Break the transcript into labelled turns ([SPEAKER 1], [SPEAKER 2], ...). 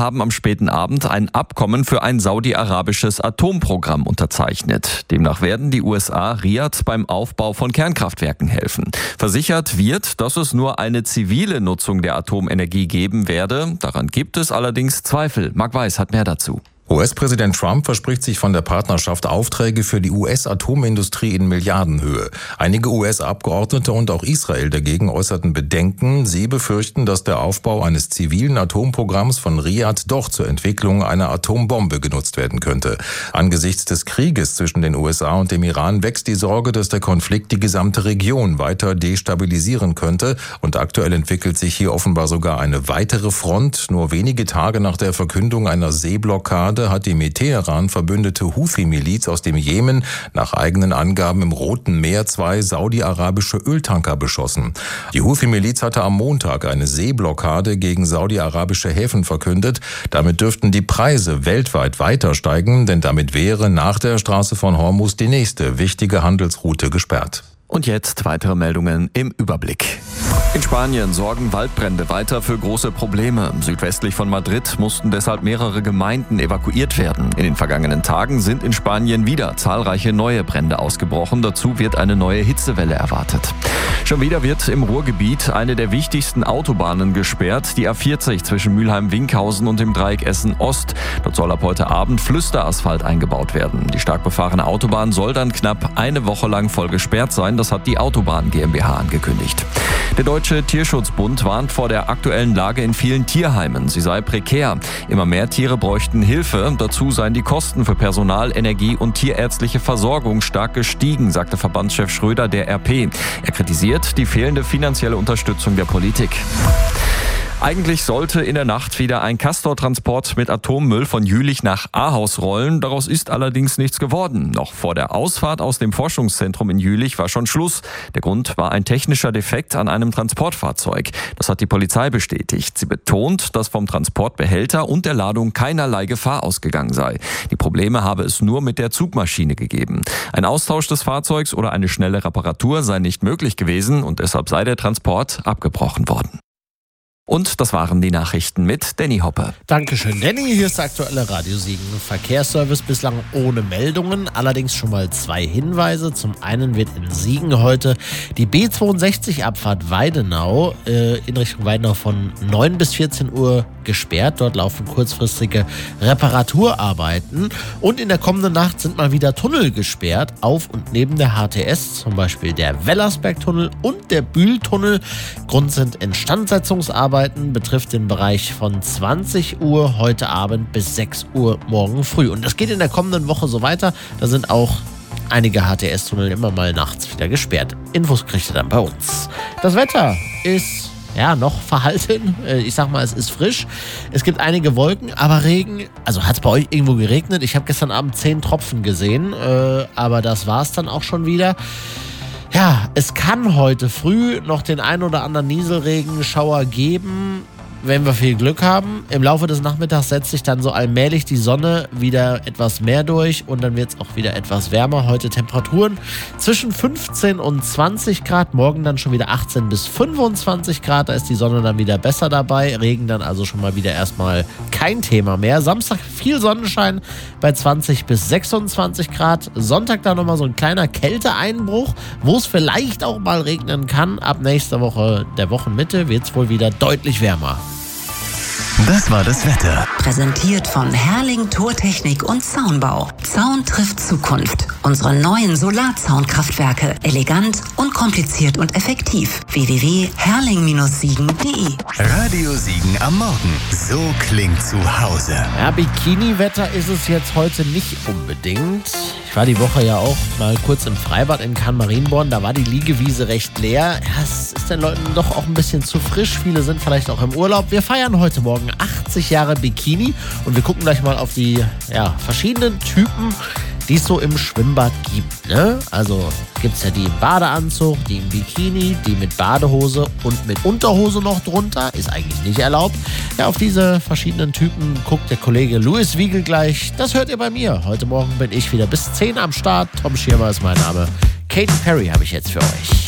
[SPEAKER 1] haben am späten Abend ein Abkommen für ein saudi-arabisches Atomprogramm unterzeichnet. Demnach werden die USA Riad beim Aufbau von Kernkraftwerken helfen. Versichert wird, dass es nur eine zivile Nutzung der Atomenergie geben werde. Daran gibt es allerdings Zweifel. Marc Weiß hat mehr dazu.
[SPEAKER 2] US-Präsident Trump verspricht sich von der Partnerschaft Aufträge für die US-Atomindustrie in Milliardenhöhe. Einige US-Abgeordnete und auch Israel dagegen äußerten Bedenken. Sie befürchten, dass der Aufbau eines zivilen Atomprogramms von Riad doch zur Entwicklung einer Atombombe genutzt werden könnte. Angesichts des Krieges zwischen den USA und dem Iran wächst die Sorge, dass der Konflikt die gesamte Region weiter destabilisieren könnte. Und aktuell entwickelt sich hier offenbar sogar eine weitere Front. Nur wenige Tage nach der Verkündung einer Seeblockade hat die mit Teheran verbündete Houthi-Miliz aus dem Jemen nach eigenen Angaben im Roten Meer 2 saudi-arabische Öltanker beschossen. Die Houthi-Miliz hatte am Montag eine Seeblockade gegen saudi-arabische Häfen verkündet. Damit dürften die Preise weltweit weiter steigen, denn damit wäre nach der Straße von Hormuz die nächste wichtige Handelsroute gesperrt.
[SPEAKER 1] Und jetzt weitere Meldungen im Überblick. In Spanien sorgen Waldbrände weiter für große Probleme. Südwestlich von Madrid mussten deshalb mehrere Gemeinden evakuiert werden. In den vergangenen Tagen sind in Spanien wieder zahlreiche neue Brände ausgebrochen. Dazu wird eine neue Hitzewelle erwartet. Schon wieder wird im Ruhrgebiet eine der wichtigsten Autobahnen gesperrt, die A40 zwischen Mülheim-Winkhausen und dem Dreieck Essen-Ost. Dort soll ab heute Abend Flüsterasphalt eingebaut werden. Die stark befahrene Autobahn soll dann knapp eine Woche lang voll gesperrt sein. Das hat die Autobahn GmbH angekündigt. Der Deutsche Tierschutzbund warnt vor der aktuellen Lage in vielen Tierheimen. Sie sei prekär. Immer mehr Tiere bräuchten Hilfe. Dazu seien die Kosten für Personal, Energie und tierärztliche Versorgung stark gestiegen, sagte Verbandschef Schröder der RP. Er kritisiert die fehlende finanzielle Unterstützung der Politik. Eigentlich sollte in der Nacht wieder ein Castor-Transport mit Atommüll von Jülich nach Ahaus rollen. Daraus ist allerdings nichts geworden. Noch vor der Ausfahrt aus dem Forschungszentrum in Jülich war schon Schluss. Der Grund war ein technischer Defekt an einem Transportfahrzeug. Das hat die Polizei bestätigt. Sie betont, dass vom Transportbehälter und der Ladung keinerlei Gefahr ausgegangen sei. Die Probleme habe es nur mit der Zugmaschine gegeben. Ein Austausch des Fahrzeugs oder eine schnelle Reparatur sei nicht möglich gewesen und deshalb sei der Transport abgebrochen worden. Und das waren die Nachrichten mit Danny Hoppe.
[SPEAKER 3] Dankeschön, Danny. Hier ist der aktuelle Radio Siegen Verkehrsservice, bislang ohne Meldungen. Allerdings schon mal 2 Hinweise. Zum einen wird in Siegen heute die B62-Abfahrt Weidenau in Richtung Weidenau von 9 bis 14 Uhr gesperrt. Dort laufen kurzfristige Reparaturarbeiten. Und in der kommenden Nacht sind mal wieder Tunnel gesperrt, auf und neben der HTS, zum Beispiel der Wellersbergtunnel und der Bühltunnel. Grund sind Instandsetzungsarbeiten, betrifft den Bereich von 20 Uhr heute Abend bis 6 Uhr morgen früh. Und das geht in der kommenden Woche so weiter. Da sind auch einige HTS-Tunnel immer mal nachts wieder gesperrt. Infos kriegt ihr dann bei uns. Das Wetter ist noch verhalten. Ich sag mal, es ist frisch. Es gibt einige Wolken, aber Regen. Also hat es bei euch irgendwo geregnet? Ich habe gestern Abend 10 Tropfen gesehen, aber das war es dann auch schon wieder. Ja, es kann heute früh noch den ein oder anderen Nieselregenschauer geben, wenn wir viel Glück haben. Im Laufe des Nachmittags setzt sich dann so allmählich die Sonne wieder etwas mehr durch und dann wird es auch wieder etwas wärmer. Heute Temperaturen zwischen 15 und 20 Grad, morgen dann schon wieder 18 bis 25 Grad. Da ist die Sonne dann wieder besser dabei. Regen dann also schon mal wieder erstmal kein Thema mehr. Samstag viel Sonnenschein bei 20 bis 26 Grad. Sonntag dann nochmal so ein kleiner Kälteeinbruch, wo es vielleicht auch mal regnen kann. Ab nächster Woche, der Wochenmitte, wird es wohl wieder deutlich wärmer.
[SPEAKER 4] Das war das Wetter.
[SPEAKER 5] Präsentiert von Herrling Tortechnik und Zaunbau. Zaun trifft Zukunft. Unsere neuen Solarzaunkraftwerke. Elegant, unkompliziert und effektiv. www.herrling-siegen.de.
[SPEAKER 4] Radio Siegen am Morgen. So klingt zu Hause.
[SPEAKER 3] Ja, Bikini-Wetter ist es jetzt heute nicht unbedingt. Ich war die Woche ja auch mal kurz im Freibad in Kahn-Marienborn. Da war die Liegewiese recht leer. Ja, es ist den Leuten doch auch ein bisschen zu frisch. Viele sind vielleicht auch im Urlaub. Wir feiern heute Morgen 80 Jahre Bikini und wir gucken gleich mal auf die verschiedenen Typen, die es so im Schwimmbad gibt. Ne? Also gibt es ja die im Badeanzug, die im Bikini, die mit Badehose und mit Unterhose noch drunter. Ist eigentlich nicht erlaubt. Ja, auf diese verschiedenen Typen guckt der Kollege Louis Wiegel gleich. Das hört ihr bei mir. Heute Morgen bin ich wieder bis 10 am Start. Tom Schirmer ist mein Name. Katy Perry habe ich jetzt für euch.